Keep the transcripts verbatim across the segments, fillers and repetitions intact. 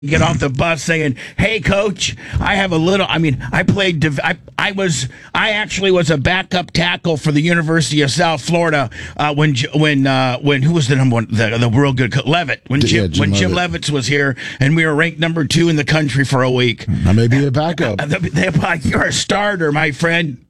get off the bus saying, "Hey, coach, I have a little." I mean, I played. Div- I I was. I actually was a backup tackle for the University of South Florida uh, when when uh, when who was the number one the, the real good co- Levitt when Jim, yeah, Jim when Jim Levitt. Levitt was here and we were ranked number two in the country for a week. I may be a backup. Uh, they- They're like, "You're a starter, my friend."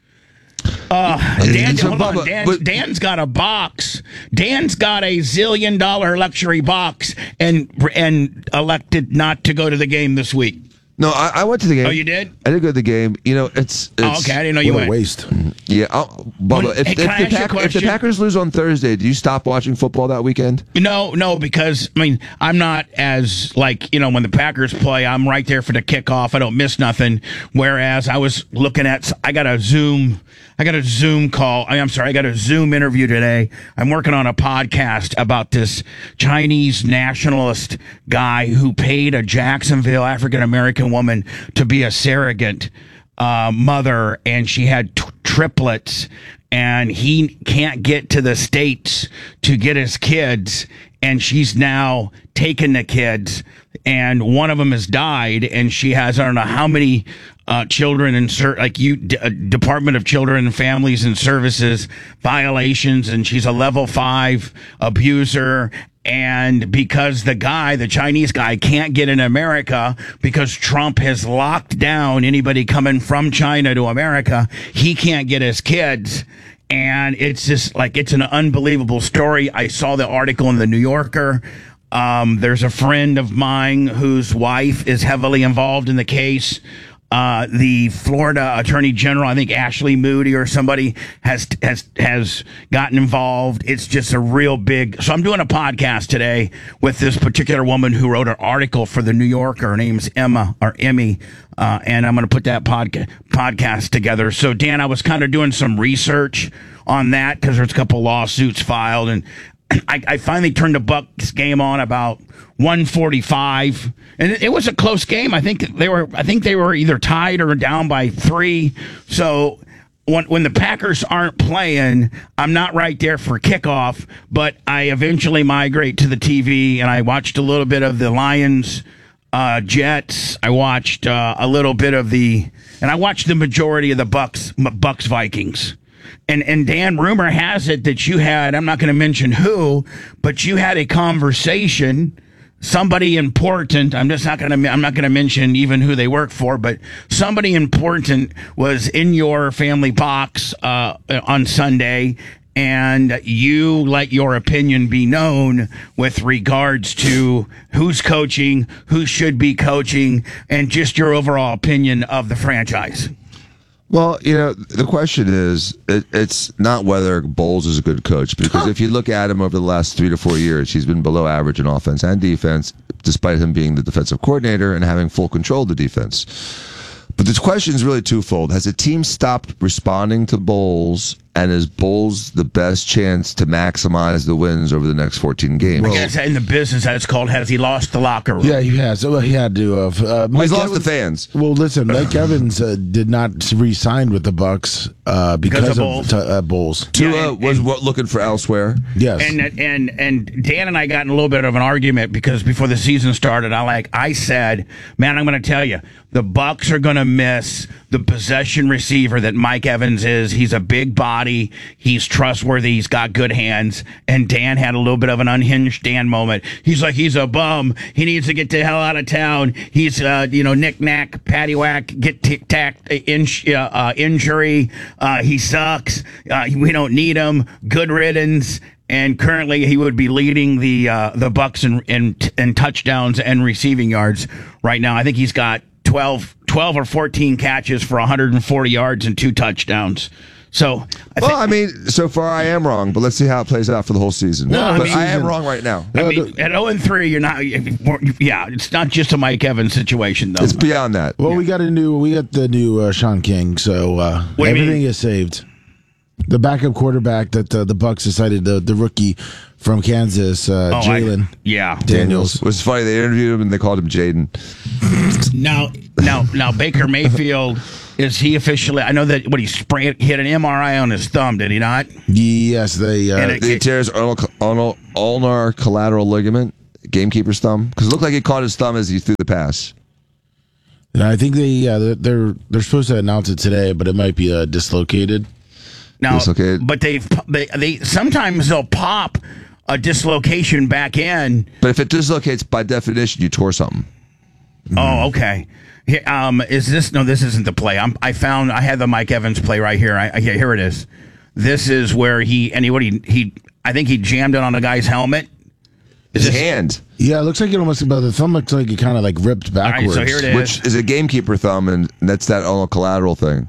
Uh, Dan, So, hold on. Bubba, Dan, but- Dan's got a box. Dan's got a zillion dollar luxury box and and elected not to go to the game this week. No, I, I went to the game. Oh, you did? I did go to the game. You know, it's. it's Oh, okay, I didn't know you What a went. waste. Yeah, I'll, Bubba, When- if, hey, if, can I the ask you a Pack, if the question? Packers lose on Thursday, do you stop watching football that weekend? No, no, because I mean I'm not as like you know when the Packers play, I'm right there for the kickoff. I don't miss nothing. Whereas I was looking at, I got a Zoom, I got a Zoom call. I- I'm sorry, I got a Zoom interview today. I'm working on a podcast about this Chinese nationalist guy who paid a Jacksonville African American woman to be a surrogate uh, mother, and she had t- triplets. And he can't get to the States to get his kids, and she's now taken the kids, and one of them has died, and she has, I don't know how many uh, children and ser- like you D- uh, Department of Children and Families and Services violations, and she's a level five abuser. And because the guy, the Chinese guy, can't get in America because Trump has locked down anybody coming from China to America, he can't get his kids. And it's just like, it's an unbelievable story. I saw the article in the New Yorker. Um, there's a friend of mine whose wife is heavily involved in the case. Uh, the Florida Attorney General, I think Ashley Moody or somebody has has has gotten involved. It's just a real big. So I'm doing a podcast today with this particular woman who wrote an article for the New Yorker. Her name's Emma or Emmy, uh, and I'm going to put that podca- podcast together. So Dan, I was kind of doing some research on that because there's a couple lawsuits filed, and I, I finally turned the Bucks game on about one forty-five, and it, it was a close game. I think they were. I think they were either tied or down by three. So when when the Packers aren't playing, I'm not right there for kickoff. But I eventually migrate to the T V, and I watched a little bit of the Lions, uh, Jets. I watched uh, a little bit of the, and I watched the majority of the Bucks Bucks Vikings. And and Dan, rumor has it that you had, I'm not going to mention who, but you had a conversation, somebody important. I'm just not going to, I'm not going to mention even who they work for, but somebody important was in your family box uh, on Sunday, and you let your opinion be known with regards to who's coaching, who should be coaching, and just your overall opinion of the franchise. Well, you know, the question is, it, it's not whether Bowles is a good coach, because if you look at him over the last three to four years, he's been below average in offense and defense, despite him being the defensive coordinator and having full control of the defense. But the question is really twofold. Has the team stopped responding to Bowles, and is Bowles the best chance to maximize the wins over the next fourteen games? I guess in the business that's called, has he lost the locker room? Yeah, he has. Well, he had to. Uh, uh, Well, he's Mike lost the Evans- fans. Well, listen, Mike Evans uh, did not re-sign with the Bucks uh, because, Because of of, Bowles. t- uh, Bowles. Tua Yeah, and- was and- what, looking for elsewhere. Yes. And and and Dan and I got in a little bit of an argument because before the season started, I like I said, man, I'm going to tell you, the Bucks are going to miss the possession receiver that Mike Evans is. He's a big body. He's trustworthy. He's got good hands. And Dan had a little bit of an unhinged Dan moment. He's like, he's a bum. He needs to get the hell out of town. He's, uh, you know, knick-knack, paddywhack, get tic-tac, in, uh, uh, injury. Uh, he sucks. Uh, we don't need him. Good riddance. And currently, he would be leading the uh, the Bucks in, in in touchdowns and receiving yards right now. I think he's got twelve, twelve or fourteen catches for one hundred forty yards and two touchdowns. So, I Well, think, I mean, so far I am wrong, but let's see how it plays out for the whole season. No, I but mean- I am wrong right now. I Uh, mean, the- at oh and three, you're not. Yeah, it's not just a Mike Evans situation, though. It's beyond that. well, we got a new. We got the new uh, Sean King, so uh, What do you everything mean? is saved. The backup quarterback that uh, the Bucks decided, the the rookie from Kansas, uh, Oh, I- Jalen yeah. Daniels. It was funny. They interviewed him and they called him Jaden. Now, now, now, Baker Mayfield, is he officially? I know that what he sprayed, hit an M R I on his thumb, did he not? Yes, they. Uh, And it- He tears ulnar, ulnar, ulnar collateral ligament. gamekeeper's thumb? Because it looked like he caught his thumb as he threw the pass. Yeah, I think they yeah they're, they're they're supposed to announce it today, but it might be uh, dislocated. Now, Dislocated. but they've they they sometimes they'll pop a dislocation back in. But if it dislocates, by definition, you tore something. Oh, okay. Here, um, is this no? This isn't the play. I'm, I found I had the Mike Evans play right here. I, I here it is. This is where he and he what he he I think he jammed it on the guy's helmet. Is His this, hand, Yeah, it looks like it almost, but the thumb looks like it kind of like ripped All right, backwards. so here it is. which is a gamekeeper thumb, and that's that all collateral thing.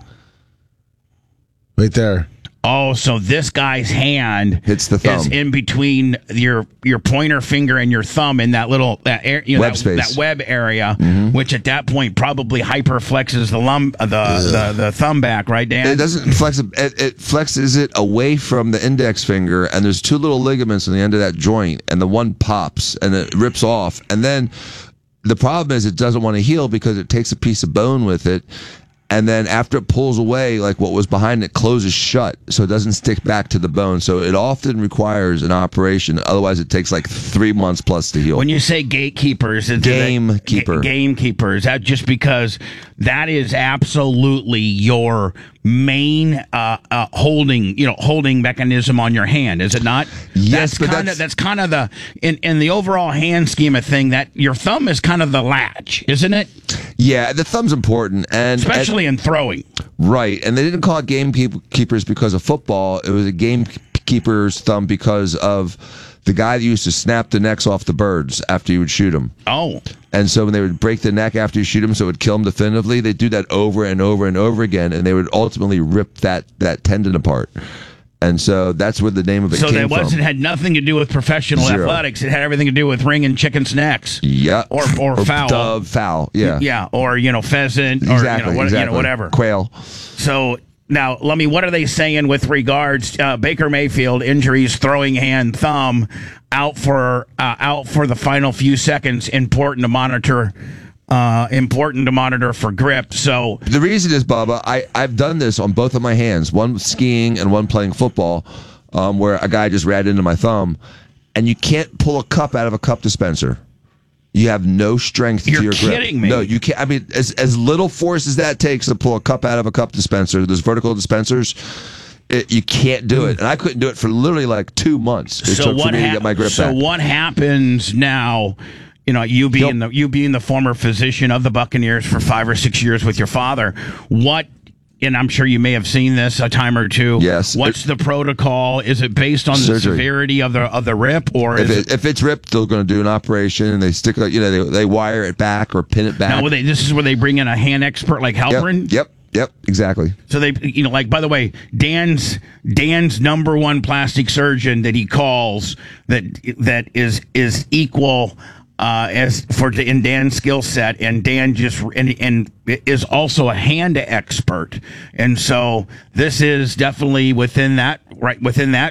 Right there. Oh, so this guy's hand Hits the thumb. is in between your your pointer finger and your thumb in that little that air, you know, Web that, space. that web area, which at that point probably hyperflexes the lum uh, the, the the thumb back, right, Dan? It doesn't flex. It, it flexes it away from the index finger, and there's two little ligaments on the end of that joint, and the one pops and it rips off. And then the problem is it doesn't want to heal because it takes a piece of bone with it. And then after it pulls away, like what was behind it closes shut, so it doesn't stick back to the bone. So it often requires an operation. Otherwise, it takes like three months plus to heal. When you say gatekeepers, is it- Gamekeeper. ga- gamekeepers, that just because that is absolutely your main uh, uh, holding, you know, holding mechanism on your hand, is it not? Yes, that's but kind of that's- that's kind of the in in the overall hand scheme of thing. That your thumb is kind of the latch, isn't it? Yeah, the thumb's important, and Especially in throwing. right. And they didn't call it gamekeepers because of football. It was a gamekeeper's thumb because of the guy that used to snap the necks off the birds after you would shoot them. Oh, And so when they would break the neck after you shoot them, so it would kill them definitively, they'd do that over and over and over again, and they would ultimately rip that, that tendon apart. And so that's where the name of it so came that wasn't from. had nothing to do with professional Zero. athletics. It had everything to do with wringing chickens' necks. Yeah. Or or, fowl. Dove, foul. Yeah. Yeah, or you know pheasant, or Exactly. you know, what, exactly. you know whatever. Quail. So now, let me. What are they saying with regards uh, Baker Mayfield injuries, throwing hand, thumb, out for uh, out for the final few seconds? Important to monitor. Uh, important to monitor for grip. So The reason is, Bubba, I, I've done this on both of my hands, one skiing and one playing football, um, where a guy just ran into my thumb, and you can't pull a cup out of a cup dispenser. You have no strength You're to your grip. kidding me. No, you can't. I mean, as, as little force as that takes to pull a cup out of a cup dispenser, those vertical dispensers, it, you can't do it. And I couldn't do it for literally like two months. It so took what for me to hap- get my grip So back. what happens now? You know, you being the you being the former physician of the Buccaneers for five or six years with your father, what? And I'm sure you may have seen this a time or two. Yes. What's the protocol? Is it based on the Surgery. severity of the of the rip, or If, is it, it? if it's ripped, they're going to do an operation, and they stick it. You know, they, they wire it back or pin it back. Now, will they, this is where they bring in a hand expert like Halperin. Yep, yep, yep, exactly. So they, you know, like by the way, Dan's Dan's number one plastic surgeon that he calls that that is is equal. Uh, as for in Dan's skill set, and Dan just and, and is also a hand expert, and so this is definitely within that right within that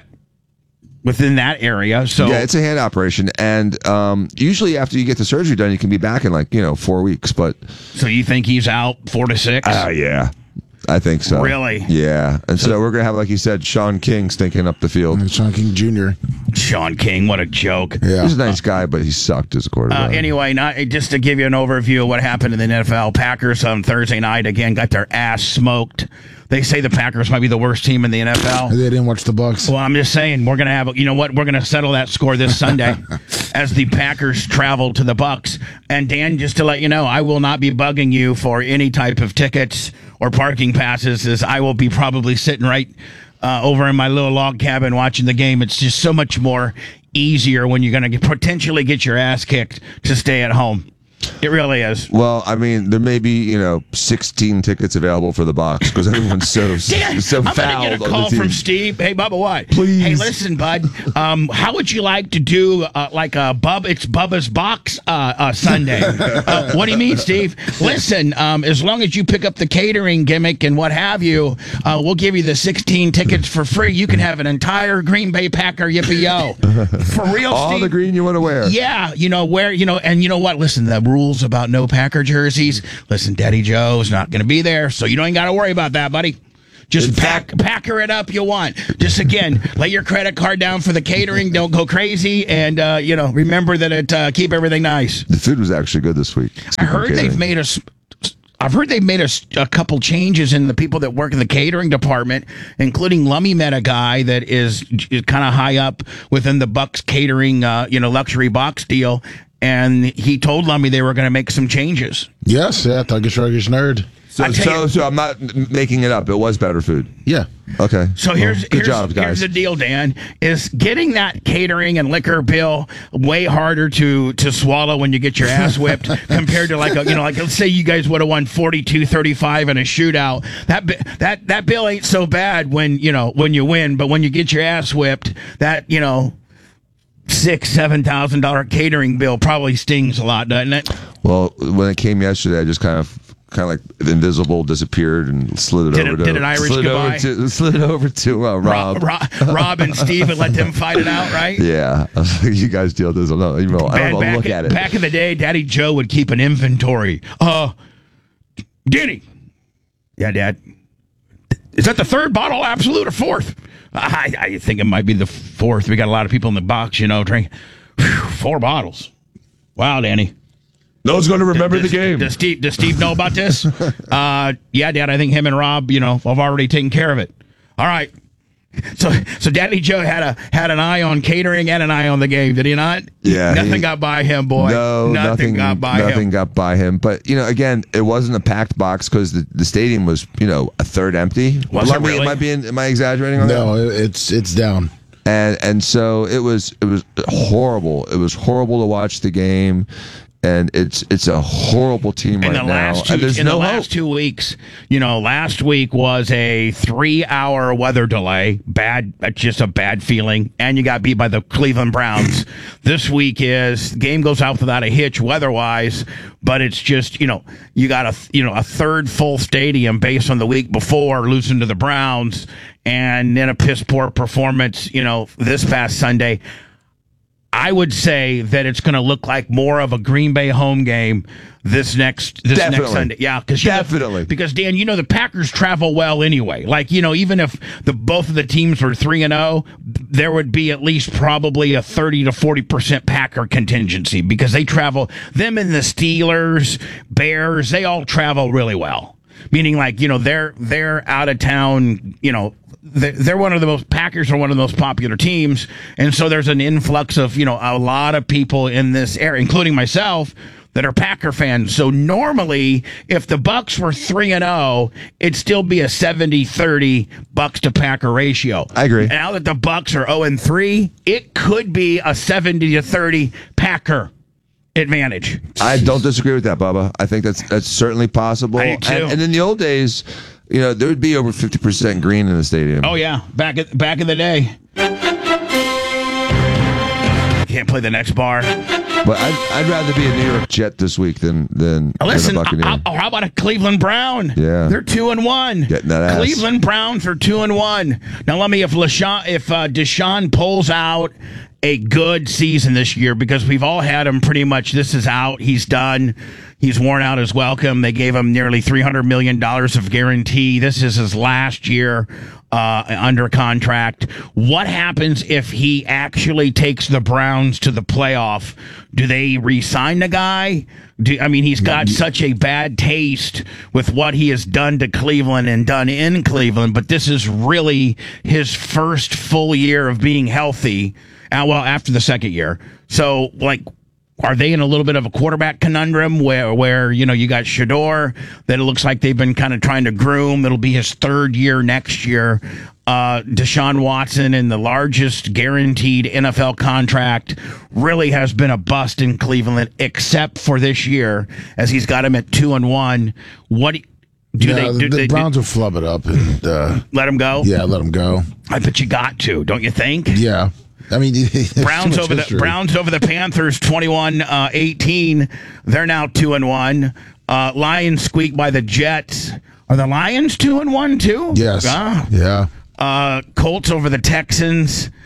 within that area. So Yeah, it's a hand operation, and um, usually after you get the surgery done, you can be back in like you know four weeks. But so you think he's out four to six? oh yeah, I think so. Really? Yeah, and so, we're gonna have, like you said, Sean King stinking up the field. And Sean King Junior Sean King, what a joke. Yeah. He's a nice guy, but he sucked as a Uh, quarterback. anyway, not, just to give you an overview of what happened in the N F L, Packers on Thursday night again got their ass smoked. They say the Packers might be the worst team in the N F L. They didn't watch the Bucks. Well, I'm just saying we're gonna have. You know what? We're gonna settle that score this Sunday as the Packers travel to the Bucks. And Dan, just to let you know, I will not be bugging you for any type of tickets or parking passes, as I will be probably sitting right uh, over in my little log cabin watching the game. It's just so much more easier when you're gonna get, potentially get your ass kicked to stay at home. It really is. Well, I mean, there may be you know sixteen tickets available for the box because everyone's so Dan, so I'm going fouled to get a on call the team. from Steve. Hey, Bubba, what? Please. Hey, listen, bud. Um, how would you like to do uh, like a Bub? It's Bubba's Box uh, uh, Sunday. uh, what do you mean, Steve? Listen, um, as long as you pick up the catering gimmick and what have you, uh, we'll give you the sixteen tickets for free. You can have an entire Green Bay Packer yippee yo for real, All Steve. the green you want to wear. Yeah, you know where you know, and you know what? Listen, the rules about no Packer jerseys. Listen, Daddy Joe's not going to be there, so you don't even got to worry about that, buddy. Just In pack, fact- packer it up you want. Just, again, lay your credit card down for the catering. Don't go crazy. And, uh, you know, remember that it uh, keep everything nice. The food was actually good this week. I heard they've made us. I've heard they've made a, a couple changes in the people that work in the catering department, including Lummy met a guy that is, is kind of high up within the Bucks catering, uh, you know, luxury box deal, and he told Lummy they were going to make some changes. Yes, yeah, Thuggish Ruggish Nerd. So, I tell so, you- so I'm not m- making it up. It was better food. Yeah. Okay. So here's Well, good here's, job, guys. here's the deal, Dan, is getting that catering and liquor bill way harder to to swallow when you get your ass whipped compared to like a, you know, like let's say you guys would have won forty-two thirty-five in a shootout. That bi- that that bill ain't so bad when, you know, when you win, but when you get your ass whipped, that, you know, six, seven thousand dollar catering bill probably stings a lot, doesn't it? Well, when it came yesterday, I just kind of, kind of like invisible, disappeared and slid it Did over it- to did an Irish slid goodbye? over to slid it over to uh, Rob. Rob, Rob, Rob and Steve and let them fight it out, right? Yeah, I was like, you guys deal with this. I'm not, you know, I Back, don't know. back, Look at it. back in the day, Daddy Joe would keep an inventory. Uh, Denny. Yeah, Dad. Is that the third bottle, Absolute, or fourth? I, I think it might be the fourth. We got a lot of people in the box, you know, drink. Whew, four bottles. Wow, Danny. No one's going to remember Does, the game. Does Steve, does Steve know about this? uh, yeah, Dad, I think him and Rob, you know, have already taken care of it. All right. So, so Daddy Joe had a had an eye on catering and an eye on the game, did he not? Yeah, Nothing he- got by him, boy. No, nothing, nothing got by nothing him. got by him. But you know, again, it wasn't a packed box because the, the stadium was, you know, a third empty. Was it Am I- really? Am I being? Am I exaggerating on that? No, it- it's it's down. and and so it was it was horrible. It was horrible to watch the game, and it's it's a horrible team in right the now. last two, and there's in no the hope. last two weeks, you know, last week was a three-hour weather delay, bad, just a bad feeling, and you got beat by the Cleveland Browns. This week is game goes out without a hitch weather-wise, but it's just, you know, you got a you know a third full stadium based on the week before losing to the Browns, and then a piss poor performance, you know, this past Sunday. I would say that it's going to look like more of a Green Bay home game this next this next Definitely. Sunday. Yeah, because Definitely. because Dan, you know the Packers travel well anyway. Like, you know, even if the both of the teams were three and zero, there would be at least probably a thirty to forty percent Packer contingency because they travel. Them and the Steelers, Bears, they all travel really well. Meaning, like, you know, they're they're out of town. You know, they're, they're one of the most Packers are one of the most popular teams, and so there's an influx of, you know, a lot of people in this area, including myself, that are Packer fans. So normally, if the Bucks were three and zero, it'd still be a seventy thirty Bucks to Packer ratio. I agree. Now that the Bucks are zero and three, it could be a seventy to thirty Packer advantage. I don't disagree with that, Bubba. I think that's that's certainly possible. I do too. And, and in the old days, you know, there would be over fifty percent green in the stadium. Oh yeah, back at, back in the day. Can't play the next bar. But I'd, I'd rather be a New York Jet this week than than, Listen, than a Buccaneer. I- I- how about a Cleveland Brown? Yeah. They're two and one. Getting that ass. Cleveland Browns are two and one. Now let me if LaShawn, if uh, Deshaun pulls out a good season this year, because we've all had him pretty much. This is out. He's done. He's worn out his welcome. They gave him nearly three hundred million dollars of guarantee. This is his last year uh, under contract. What happens if he actually takes the Browns to the playoff? Do they re-sign the guy? Do, I mean, he's got such a bad taste with what he has done to Cleveland and done in Cleveland, but this is really his first full year of being healthy. Uh, well, after the second year. So, like, are they in a little bit of a quarterback conundrum where, where you know, you got Shador that it looks like they've been kind of trying to groom. It'll be his third year next year. Uh, Deshaun Watson in the largest guaranteed N F L contract really has been a bust in Cleveland, except for this year, as he's got him at two and one. What do, do yeah, they the, do? the They, Browns will flub it up and uh, let him go? yeah, let them go. I bet you got to, don't you think? Yeah, I mean, there's too Browns much over the history. Browns over the Panthers twenty-one eighteen. They're now two and one. Uh, Lions squeak by the Jets. Are the Lions two and one too? Yes. Ah. Yeah. Uh, Colts over the Texans.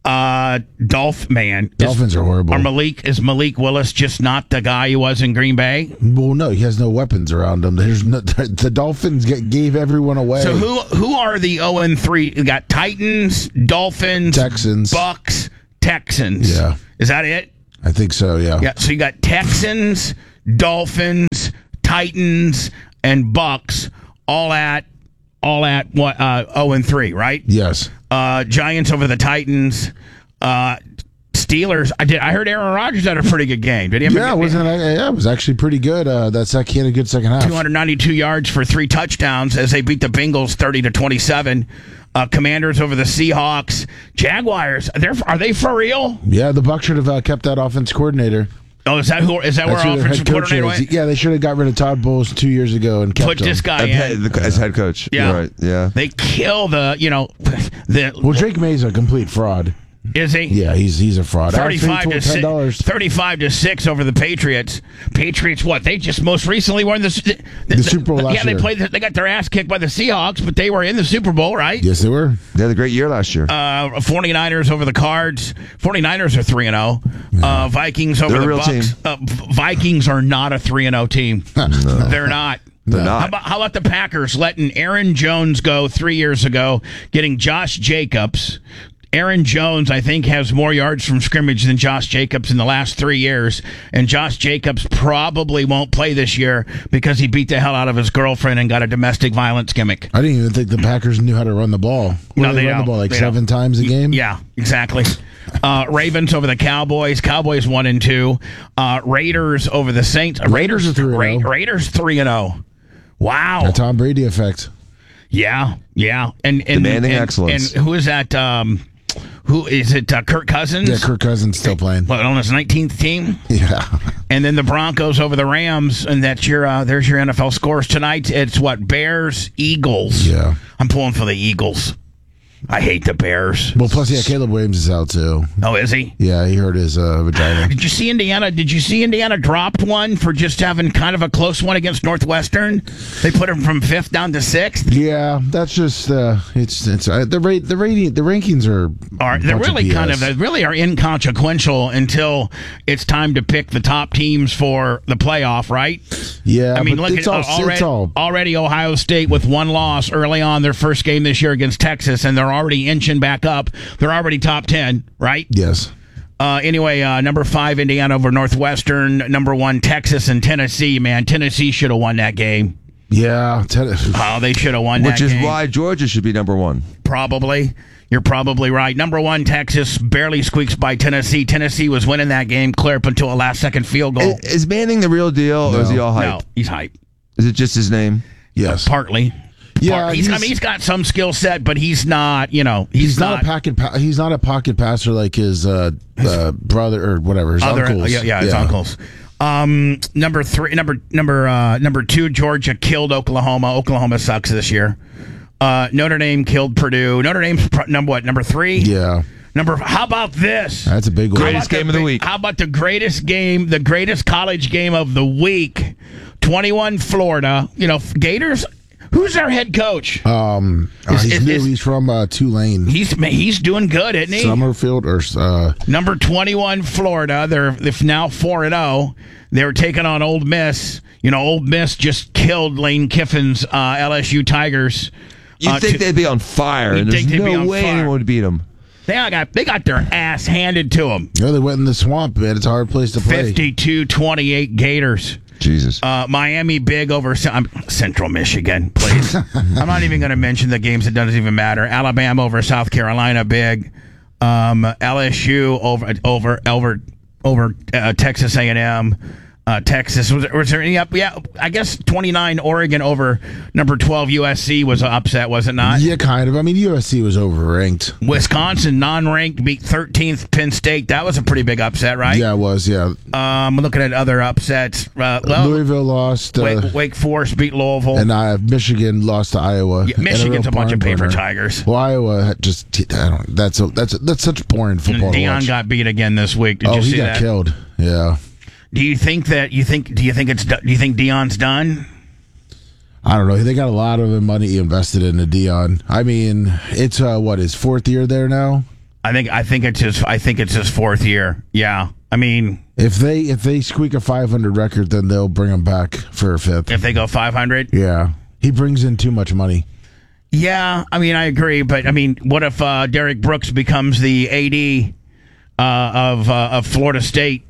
Uh, Dolph man, Dolphins is, are horrible. Are Malik is Malik Willis just not the guy he was in Green Bay? Well, no, he has no weapons around him. There's no, the Dolphins get, gave everyone away. So who who are the zero and three? You got Titans, Dolphins, Texans, Bucks, Texans. Yeah, is that it? I think so. Yeah. Yeah. So you got Texans, Dolphins, Titans, and Bucks all at all at what uh, zero and three, right? Yes. Uh, Giants over the Titans. Uh, Steelers. I did. I heard Aaron Rodgers had a pretty good game. Did he? Have Yeah, a, wasn't it? Yeah, it was actually pretty good. Uh, that sec- he had a good second half. two hundred ninety-two yards for three touchdowns as they beat the Bengals thirty to twenty-seven. Uh, Commanders over the Seahawks. Jaguars. They're, are they for real? Yeah, the Bucs should have uh, kept that offense coordinator. Oh, is that who? Is that That's where who their offensive head coach coordinator is. went? Yeah, they should have got rid of Todd Bowles two years ago and kept Put him. this guy As in. head- as head coach. Yeah. Right. Yeah. They kill the. You know the. Well, Drake May's a complete fraud. Is he? Yeah, he's he's a fraud. Thirty-five to ten dollars. six, thirty-five to six over the Patriots. Patriots, what? They just most recently were in the the, The Super Bowl last Yeah, they year. played. The, they got their ass kicked by the Seahawks, but they were in the Super Bowl, right? Yes, they were. They had a great year last year. Uh, 49ers over the Cards. 49ers are three and zero. Uh, Vikings over They're a the real Bucks. team. Uh, V- Vikings are not a three and zero team. They're not. They're not. How about, how about the Packers letting Aaron Jones go three years ago, getting Josh Jacobs? Aaron Jones, I think, has more yards from scrimmage than Josh Jacobs in the last three years. And Josh Jacobs probably won't play this year because he beat the hell out of his girlfriend and got a domestic violence gimmick. I didn't even think the Packers knew how to run the ball. No, What, they run don't. the ball like They seven don't. times a game. Yeah, exactly. Uh, Ravens over the Cowboys. Cowboys one and two. Uh, Raiders over the Saints. Raiders are three and Ra- oh. Raiders three and zero. Wow. The Tom Brady effect. Yeah, yeah. And, and Demanding and, excellence. And who is that? Um, who is it? Uh, Kirk Cousins. Yeah, Kirk Cousins still playing. What, on his nineteenth team. Yeah. And then the Broncos over the Rams, and that's your uh, there's your N F L scores tonight. It's what, Bears, Eagles. Yeah. I'm pulling for the Eagles. I hate the Bears. Well, plus, yeah, Caleb Williams is out too. Oh, is he? Yeah, he hurt his uh, vagina. Did you see Indiana? Did you see Indiana dropped one for just having kind of a close one against Northwestern? They put him from fifth down to sixth. Yeah, that's just uh, it's it's uh, the rate the rating the rankings are Are they're bunch of really B S. kind of they really are inconsequential until it's time to pick the top teams for the playoff, right? Yeah. I mean, but look it's at all, already, it's all already Ohio State with one loss early on their first game this year against Texas, and they're already inching back up. They're already top ten, right? yes. Uh, anyway, uh, number five, Indiana over Northwestern. Number one, Texas and Tennessee. Man, Tennessee should have won that game. Yeah. Ten- Oh, they should have won Which that is game. why Georgia should be number one. Probably. You're probably right. Number one, Texas barely squeaks by Tennessee. Tennessee was winning that game clear up until a last-second field goal. I- Is Manning the real deal, or is No. he all hype? No, he's hype. Is it just his name? yes. Partly. Yeah, Part- he's, I he's- mean, he's got some skill set, but he's not, you know, he's, He's not, a pocket. Pa- he's not a pocket passer like his uh, uh, brother or whatever. His other, uncles. Yeah, yeah, his uncles. Um, number three, number number uh, number two, Georgia killed Oklahoma. Oklahoma sucks this year. Uh, Notre Dame killed Purdue. Notre Dame's pr- number what? Number three. Yeah. Number. How about this? That's a big one. How Greatest about game of the week. How about the greatest game, the greatest college game of the week? twenty-one Florida. You know, Gators. Who's our head coach? Um, uh, Is- he's is- new. is- he's from uh, Tulane, He's he's doing good, isn't he? Summerfield, or uh, Number twenty-one, Florida. They're, they're now four and oh. They were taking on Old Miss. You know, Old Miss just killed Lane Kiffin's uh, L S U Tigers. You Uh, think to- they'd be on fire, You'd and there's think they'd be no on way fire. anyone would beat them. They got they got their ass handed to them. you know, they went in the swamp, man. It's a hard place to play. fifty-two twenty-eight Gators. Jesus. Uh, Miami big over um, Central Michigan, please. I'm not even going to mention the games. It doesn't even matter. Alabama over South Carolina big. Um, L S U over over over over uh, Texas A and M. Uh, Texas was, was there any up? Yeah, I guess twenty-nine Oregon over number twelve U S C was an upset, was it not? Yeah, kind of. I mean, U S C was overranked. Wisconsin non-ranked beat thirteenth Penn State. That was a pretty big upset, right? Yeah, it was. Yeah, Um, looking at other upsets. Uh, well, Louisville lost, uh, Wake, Wake Forest beat Louisville. and uh, Michigan lost to Iowa. Yeah, In Michigan's real a bunch of barn paper burner. tigers. Well, Iowa had just I don't. That's a, that's a, that's such boring football. to Dion watch. got beat again this week. Did oh, you he see got that? killed. Yeah. Do you think that you think? Do you think it's? Do you think Dion's done? I don't know. They got a lot of money invested into Dion. I mean, it's uh, what his fourth year there now. I think I think it's his I think it's his fourth year. Yeah. I mean, If they if they squeak a five hundred record, then they'll bring him back for a fifth. if they go five hundred. Yeah, he brings in too much money. Yeah, I mean, I agree, but I mean, what if uh, Derek Brooks becomes the A D uh, of uh, of Florida State,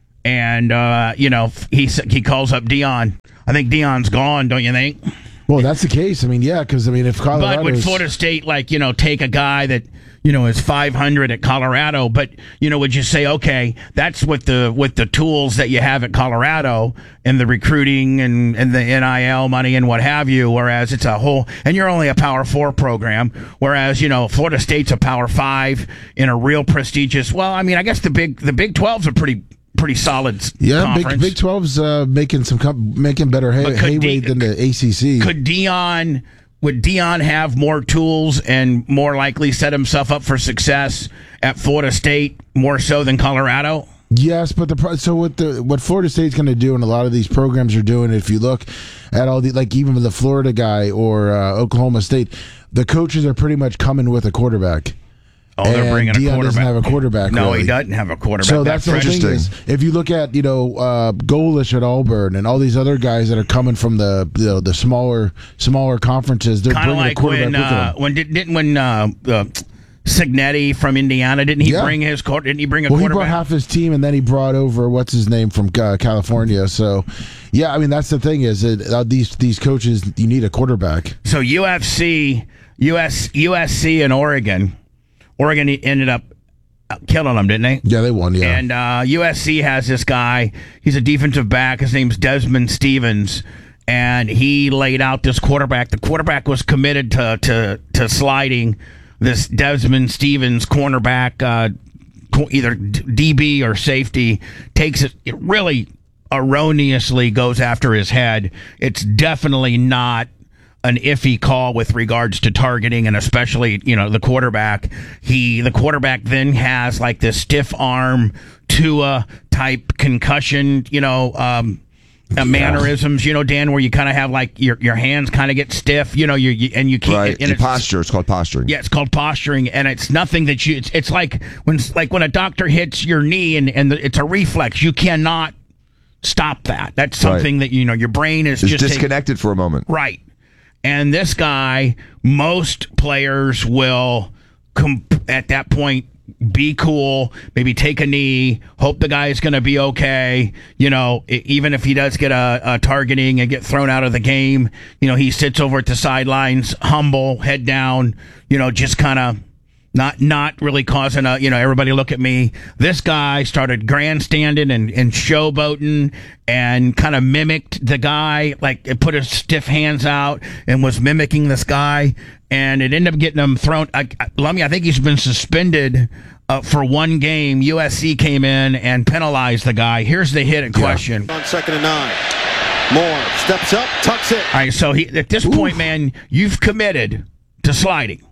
and uh, you know he he calls up Dion? I think Dion's gone, don't you think? Well, that's the case. I mean, yeah, because I mean, if Colorado, But would Florida State like you know take a guy that you know is five hundred at Colorado, but you know would you say okay, that's with the with the tools that you have at Colorado and the recruiting and and the N I L money and what have you, whereas it's a whole and you're only a Power Four program, whereas you know Florida State's a Power Five in a real prestigious. Well, I mean, I guess the big the Big twelve's a pretty. Pretty solid yeah, conference. Big Big twelve's uh, making some com- making better hay- hayway than the A C C. Could Dion would Dion have more tools and more likely set himself up for success at Florida State more so than Colorado? Yes, but the pro- so what the what Florida State's going to do, and a lot of these programs are doing. If you look at all the like even the Florida guy or uh, Oklahoma State, the coaches are pretty much coming with a quarterback. Oh, they're and bringing Dion a quarterback. doesn't have a quarterback. No, really. he doesn't have a quarterback. So that's, that's the thing is, if you look at you know uh, Golish at Auburn and all these other guys that are coming from the you know, the smaller smaller conferences, they're kind of bringing like a quarterback when with uh, them. when did, didn't when uh, uh, Cignetti from Indiana didn't he Yeah. bring his court? Didn't he bring a Well, he quarterback? brought half his team, and then he brought over what's his name from uh, California. So, yeah, I mean that's the thing is that uh, these these coaches you need a quarterback. So U F C, U S, U S C, and Oregon. Oregon ended up killing them, didn't they? Yeah, they won. Yeah, And uh, U S C has this guy. He's a defensive back. His name's Desmond Stevens. And he laid out this quarterback. The quarterback was committed to to, to sliding. This Desmond Stevens cornerback, uh, either D B or safety, takes it, it really erroneously goes after his head. It's definitely not an iffy call with regards to targeting, and especially, you know, the quarterback. He, the quarterback then has like this stiff arm Tua type concussion, you know, um, uh, mannerisms, you know, Dan, where you kind of have like your your hands kind of get stiff, you know, you, you and you can't. Right, And the it's, posture. It's called posturing. yeah, it's called posturing, and it's nothing that you. It's, it's like when like when a doctor hits your knee, and and the, it's a reflex. You cannot stop that. That's something Right. that you know your brain is It's just taking- disconnected for a moment. right. And this guy, most players will, comp- at that point, be cool, maybe take a knee, hope the guy is going to be okay. You know, e- even if he does get a, a targeting and get thrown out of the game, you know, he sits over at the sidelines, humble, head down, you know, just kind of not not really causing a, you know, everybody look at me. This guy started grandstanding and, and showboating and kind of mimicked the guy, like it put his stiff hands out and was mimicking this guy. And it ended up getting him thrown. I, I, Lummy, I think he's been suspended uh, for one game. U S C came in and penalized the guy. Here's the hit in question. On second and nine. Moore steps up, tucks it. All right, so he, at this point, man, you've committed to sliding.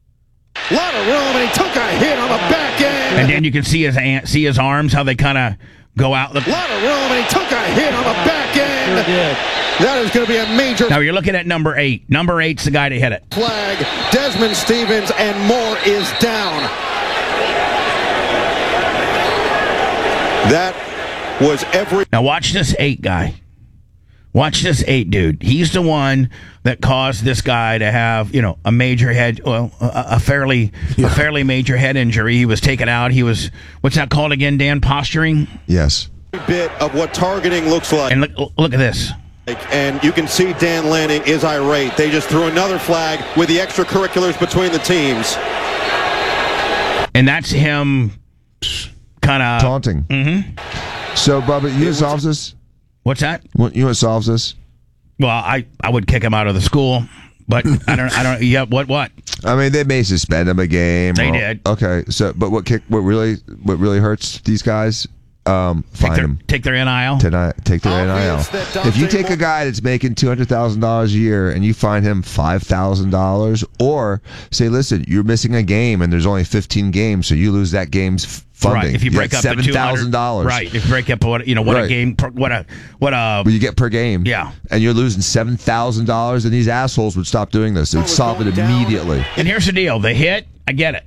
Lot of room, and he took a hit on the back end. And then you can see his ant, see his arms, how they kind of go out. Look. Lot of room, and he took a hit on the back end. Sure did. That is going to be a major Now you're looking at number eight. Number eight's the guy to hit it. flag. Desmond Stevens, and Moore is down. That was every. Now watch this eight guy. Watch this eight dude. He's the one that caused this guy to have, you know, a major head, well, a, a fairly, Yeah. a fairly major head injury. He was taken out. He was, what's that called again, Dan? Posturing. Yes. bit of what targeting looks like. And look, look at this. And you can see Dan Lanning is irate. They just threw another flag with the extracurriculars between the teams. And that's him, kind of Taunting. Mm-hmm. So, Bubba, you know what solves this? What's that? What- You know what solves this? Well, I, I would kick him out of the school, but I don't I don't. Yeah, what what? I mean, they may suspend him a game. They or- did. Okay, so but what kick? What really? What really hurts these guys? Um, Take fine their, them. take their N I L. Tonight, take their N I L. Obvious that If you Dante take a Moore- guy that's making two hundred thousand dollars a year and you find him five thousand dollars, or say, listen, you're missing a game and there's only fifteen games, so you lose that game's f- funding. Right. If you break up seven thousand dollars, right? If you break up what you know, what a Right. game, what a what a. What you get per game, Yeah. and you're losing seven thousand dollars, and these assholes would stop doing this. They would was solve it going down. immediately. And here's the deal: the hit, I get it.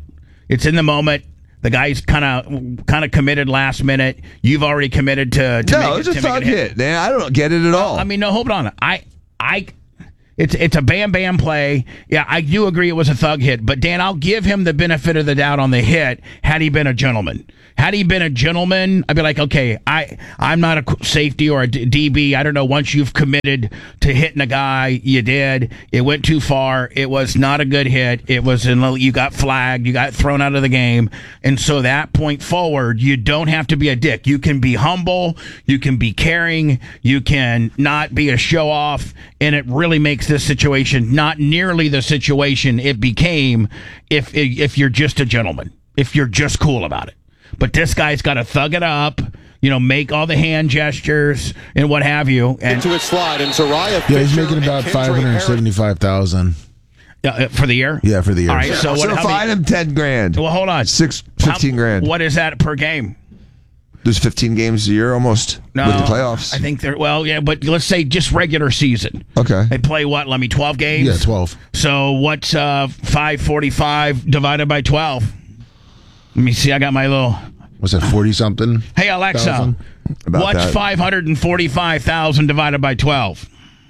It's in the moment. The guy's kind of kind of committed last minute. You've already committed to, to no, make it was it, a to thug make it hit, man. I don't get it at all. I mean, no, hold on. I, I, it's it's a bam bam play. Yeah, I do agree it was a thug hit. But Dan, I'll give him the benefit of the doubt on the hit. Had he been a gentleman, had he been a gentleman, I'd be like, okay, I I'm not a safety or a D B. I don't know. Once you've committed to hitting a guy, you did. It went too far. It was not a good hit. It was in, you got flagged. You got thrown out of the game. And so that point forward, you don't have to be a dick. You can be humble. You can be caring. You can not be a show off. And it really makes this situation not nearly the situation it became if if you're just a gentleman, if you're just cool about it. But this guy's got to thug it up, you know, make all the hand gestures and what have you. And into his slide, and Zariah Yeah, he's Fisher making about and five hundred seventy-five thousand. uh, for the year. Yeah, for the year. All right. So, so what? How fine many, him ten grand. well, hold on. Six, fifteen How- grand. What is that per game? There's fifteen games a year almost No, with the playoffs. I think they're well, yeah, but let's say just regular season. Okay. They play what? Let me twelve games. Yeah, twelve. So what's uh, five forty-five divided by twelve? Let me see. I got my little. Was it forty something? Hey Alexa, Thousand? About what's that. five hundred forty-five thousand divided by twelve?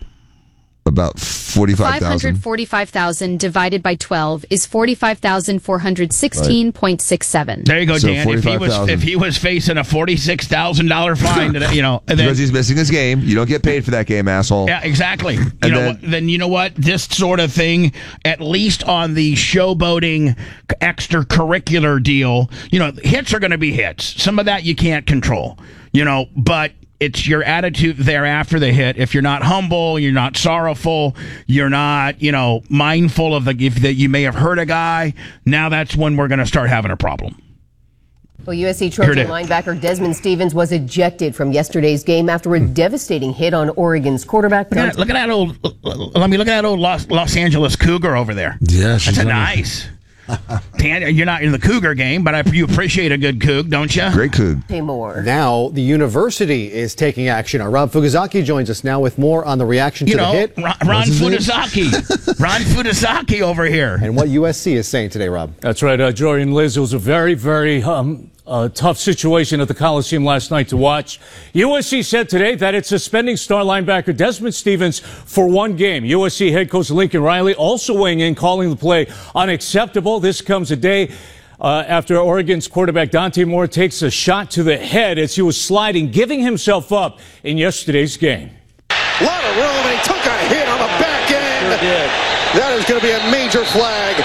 About forty-five five thousand. hundred forty-five thousand divided by twelve is forty-five thousand four hundred sixteen point six seven. There you go, So Dan. If he was forty-five thousand. if he was facing a forty-six thousand dollar fine, today, you know, and then, Because he's missing his game. You don't get paid for that game, asshole. yeah, exactly. You And know, then- what- then you know what? This sort of thing, at least on the showboating extracurricular deal, you know, hits are going to be hits. Some of that you can't control, you know, but it's your attitude there after the hit. If you're not humble, you're not sorrowful, you're not, you know, mindful of the if that you may have hurt a guy. Now that's when we're going to start having a problem. Well, U S C Here Trojan it is. linebacker Desmond Stevens was ejected from yesterday's game after a devastating hit on Oregon's quarterback. Look at, look at that old. Let me look at that old Los, Los Angeles Cougar over there. Yeah, she's That's a gonna- nice. Dan, you're not in the Cougar game, but I, you appreciate a good Coug, don't you? Great coup. Pay more. Now, the university is taking action. Our Rob Fugazaki joins us now with more on the reaction to You the know, hit Ron, Ron his name? Fudasaki. Ron Fudasaki over here. and what U S C is saying today, Rob. That's right, uh, Jory and Liz. It was a very, very um, uh, tough situation at the Coliseum last night to watch. U S C said today that it's suspending star linebacker Desmond Stevens for one game. U S C head coach Lincoln Riley also weighing in, calling the play unacceptable. This comes a day uh, after Oregon's quarterback Dante Moore takes a shot to the head as he was sliding, giving himself up in yesterday's game. A lot of room, and he took a hit on the back end. That is going to be a major flag.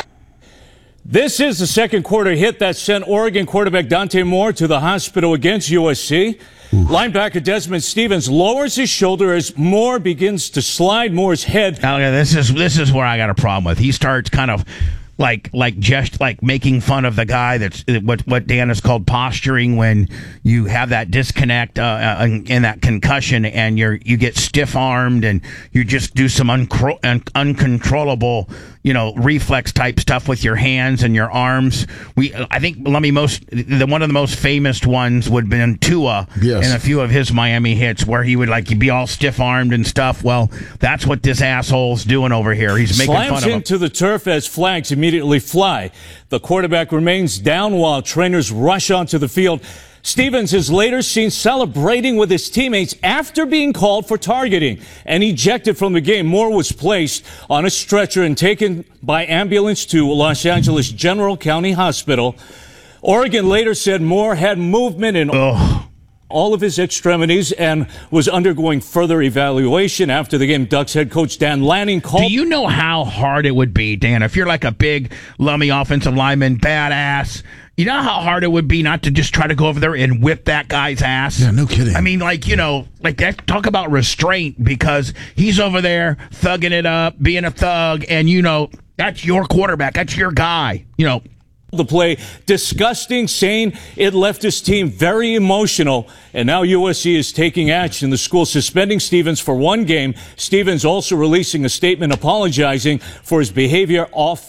This is the second quarter hit that sent Oregon quarterback Dante Moore to the hospital against U S C. Linebacker Desmond Stevens lowers his shoulder as Moore begins to slide Moore's head. Now, yeah, this is this is where I got a problem with. He starts kind of like like just like making fun of the guy that's what what Dan has called posturing, when you have that disconnect uh, and, and that concussion, and you're you get stiff armed and you just do some uncro- un- uncontrollable, you know, reflex type stuff with your hands and your arms. We I think let me most the one of the most famous ones would have been Tua Yes. in a few of his Miami hits, where he would like be all stiff armed and stuff. Well, that's what this asshole's doing over here. He's making Slams fun of him. into the turf as flags immediately fly. The quarterback remains down while trainers rush onto the field. Stevens is later seen celebrating with his teammates after being called for targeting and ejected from the game. Moore was placed on a stretcher and taken by ambulance to Los Angeles General County Hospital. Oregon later said Moore had movement in Ugh. all of his extremities and was undergoing further evaluation. After the game, Ducks head coach Dan Lanning called. Do you know how hard it would be, Dan, if you're like a big, lummy offensive lineman, badass? You know how hard it would be not to just try to go over there and whip that guy's ass? Yeah, no kidding. I mean, like, you know, like that. Talk about restraint, because he's over there thugging it up, being a thug, and, you know, that's your quarterback. That's your guy. You know, the play disgusting, saying it left his team very emotional, and now U S C is taking action. The school suspending Stevens for one game. Stevens also releasing a statement apologizing for his behavior off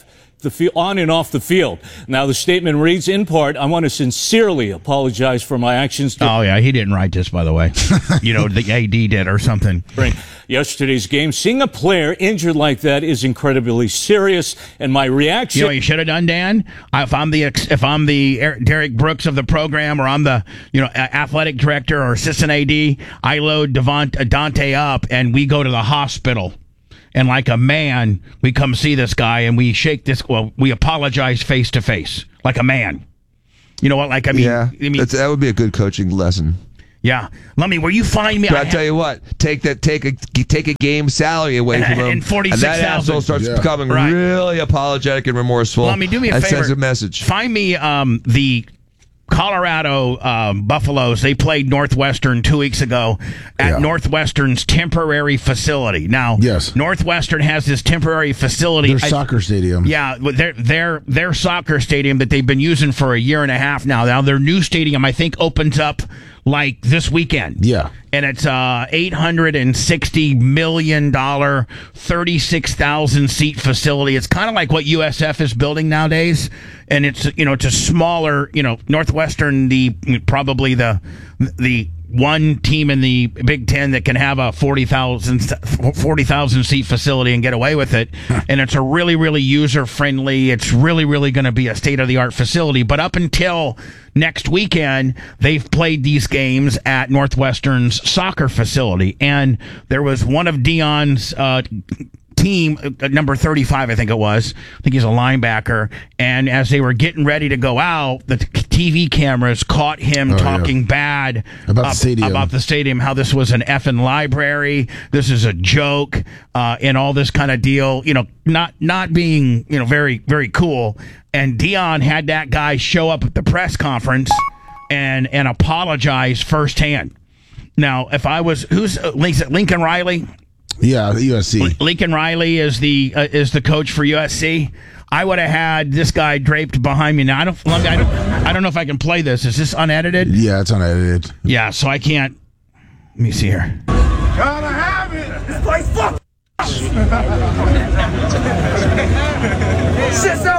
the field, on and off the field. Now, the statement reads, in part, I want to sincerely apologize for my actions. Oh, yeah, he didn't write this, by the way. You know, the A D did or something. During yesterday's game, seeing a player injured like that is incredibly serious, and my reaction... You know what you should have done, Dan? If I'm the if I'm the Derek Brooks of the program, or I'm the you know athletic director or assistant A D, I load Devont, Dante up, and we go to the hospital. And like a man, we come see this guy, and we shake this. Well, we apologize face to face, like a man. You know what? Like I mean, yeah, I mean, that's, that would be a good coaching lesson. Yeah, let me. Where you find me? But I'll tell you what. Take that. Take a take a game salary away from him, and forty-six thousand. And that asshole starts yeah. becoming right. really apologetic and remorseful. Let me do me a that favor. Sends a message. Find me um, the Colorado um, Buffaloes. They played Northwestern two weeks ago at Yeah. Northwestern's temporary facility. Now, Yes. Northwestern has this temporary facility. Their I- soccer stadium. Yeah, but their their their soccer stadium that they've been using for a year and a half now. Now their new stadium, I think, opens up like this weekend. Yeah. And it's a eight hundred sixty million dollars, thirty-six thousand seat facility. It's kind of like what U S F is building nowadays. And it's, you know, it's a smaller, you know, Northwestern, the probably the the one team in the Big Ten that can have a forty thousand seat facility and get away with it. And it's a really, really user-friendly, it's really, really going to be a state-of-the-art facility. But up until next weekend, they've played these games at Northwestern's soccer facility. And there was one of Dion's uh, team, uh, number thirty-five, I think it was. I think he's a linebacker. And as they were getting ready to go out, the T V cameras caught him Oh, talking yeah. bad About the ab- stadium. about the stadium, how this was an effing library, this is a joke, uh, and all this kind of deal. You know, not not being you know very very cool. And Dion had that guy show up at the press conference and and apologize firsthand. Now, if I was who's uh, Lincoln Riley. Yeah, U S C. Lincoln Riley is the uh, is the coach for U S C. I would have had this guy draped behind me. Now I don't, let me- I don't, I don't know if I can play this. Is this unedited? Yeah, it's unedited. Yeah, so I can't. Let me see here. Gotta have it. This place fuck. Shit's out.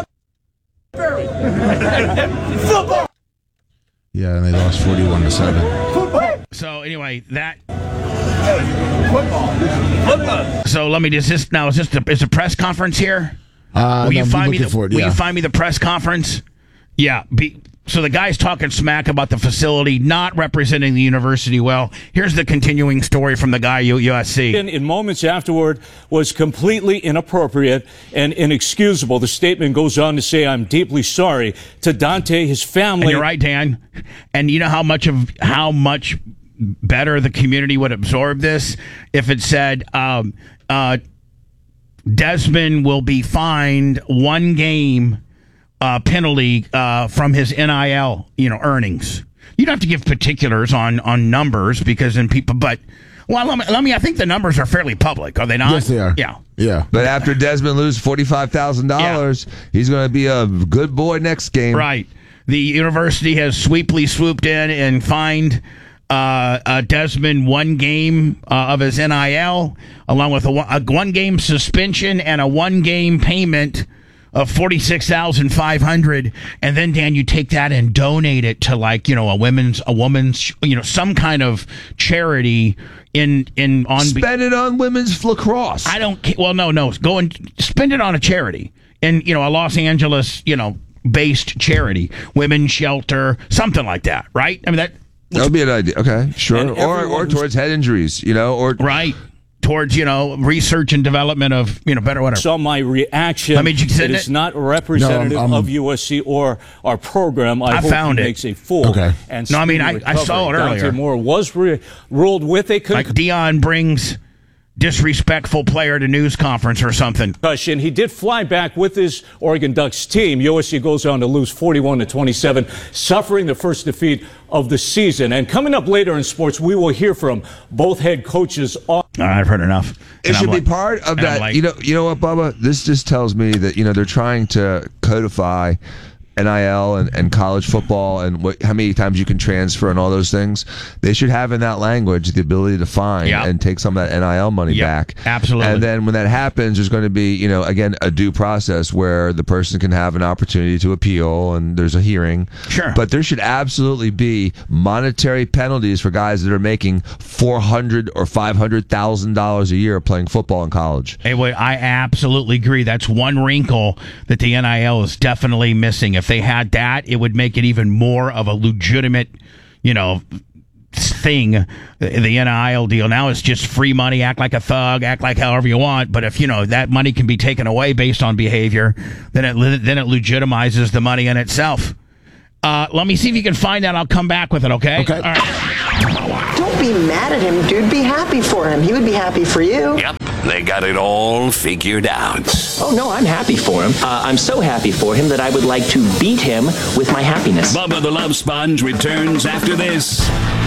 Football. Yeah, and they lost forty-one to seven. So anyway, that. Football. Football. So let me. Is this now? Is this the, is the press conference here? Uh, Will you I'm find me looking the? for it, Will yeah. you find me the press conference? Yeah. Be, so the guy's talking smack about the facility, not representing the university well. Here's the continuing story from the guy at U S C. In, in moments afterward was completely inappropriate and inexcusable. The statement goes on to say, I'm deeply sorry to Dante, his family. And you're right, Dan. And you know how much of how much better the community would absorb this if it said um, uh, Desmond will be fined one game uh, penalty uh, from his N I L, you know, earnings. You don't have to give particulars on on numbers because then people, but well, let me, let me. I think the numbers are fairly public, are they not? Yes, they are. Yeah. Yeah. But after Desmond loses forty-five thousand dollars, he's going to be a good boy next game. Right. The university has sweeply swooped in and fined uh, uh, Desmond one game uh, of his N I L, along with a one, a one game suspension and a one game payment of forty-six thousand five hundred dollars. And then, Dan, you take that and donate it to, like, you know, a women's, a woman's, you know, some kind of charity in, in, on. Spend it on women's lacrosse. I don't, ca- well, no, no, go and spend it on a charity in, you know, a Los Angeles, you know, based charity, women's shelter, something like that, right? I mean, that That would be an idea. Okay, sure. And Or or everyone's- towards head injuries, you know, or right towards, you know, research and development of, you know, better whatever. Saw my reaction. Let me just send it is it. not representative No, I'm- I'm- of U S C or our program. I, I hope found he it. makes a full Okay. and No, I mean, speedy I- I saw recovery. it earlier. Dante Moore was re- ruled with a con- Like Dion brings disrespectful player to news conference or something. concussion. He did fly back with his Oregon Ducks team. U S C goes on to lose forty-one to twenty-seven, suffering the first defeat of the season. And coming up later in sports, we will hear from both head coaches. On- All right, I've heard enough. it And should I'm be like- part of and I'm that. like- you know, you know what, Bubba? This just tells me that you know they're trying to codify N I L and, and college football and what, how many times you can transfer and all those things, they should have in that language the ability to fine Yep. and take some of that N I L money Yep, back. absolutely. And then when that happens, there's going to be, you know, again, a due process where the person can have an opportunity to appeal and there's a hearing. Sure. But there should absolutely be monetary penalties for guys that are making four hundred or five hundred thousand dollars a year playing football in college. Hey, wait, I absolutely agree. That's one wrinkle that the N I L is definitely missing. If they had that, it would make it even more of a legitimate, you know, thing. The N I L deal now is just free money. Act like a thug. Act like however you want. But if you know that money can be taken away based on behavior, then it then it legitimizes the money in itself. Uh, let me see if you can find out. I'll come back with it. Okay. Okay. All right. Don't be mad at him, dude. Be happy for him. He would be happy for you. Yep, they got it all figured out. Oh, no, I'm happy for him. Uh, I'm so happy for him that I would like to beat him with my happiness. Bubba the Love Sponge returns after this.